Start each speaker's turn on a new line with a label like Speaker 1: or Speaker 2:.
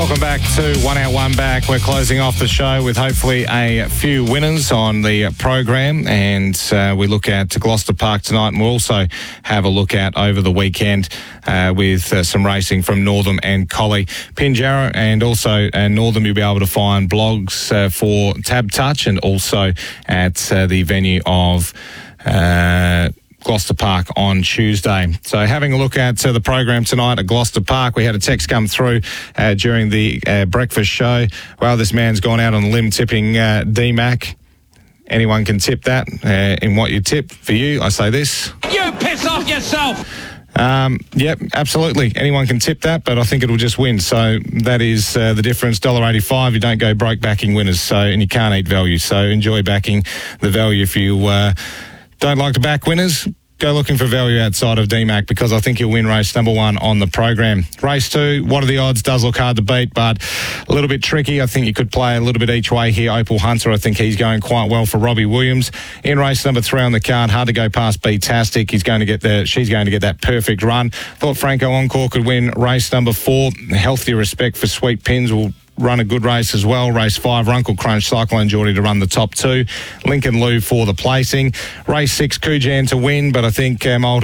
Speaker 1: Welcome back to 1 Out, 1 Back. We're closing off the show with hopefully a few winners on the program, and we look at Gloucester Park tonight, and we'll also have a look at over the weekend with some racing from Northam and Collie. Pinjarra and also Northam, you'll be able to find blogs for Tab Touch, and also at the venue of Gloucester Park on Tuesday. So having a look at the program tonight at Gloucester Park, we had a text come through during the breakfast show. Well, this man's gone out on a limb tipping DMAC. Anyone can tip that. In what you tip, for you, I say this.
Speaker 2: You piss off yourself!
Speaker 1: Yep, absolutely. Anyone can tip that, but I think it'll just win. So that is the difference. $1.85. You don't go broke backing winners, and you can't eat value. So enjoy backing the value. If you don't like to back winners, go looking for value outside of DMAC, because I think you'll win race number 1 on the program. Race 2, what are the odds? Does look hard to beat, but a little bit tricky. I think you could play a little bit each way here. Opal Hunter, I think he's going quite well for Robbie Williams. In race number 3 on the card, hard to go past Beatastic. She's going to get that perfect run. Thought Franco Encore could win race number 4. Healthy Respect for Sweet Pins will run a good race as well. Race 5, Runkle Crunch, Cyclone Geordie to run the top 2. Lincoln Lou for the placing. Race 6, Kujan to win, but I think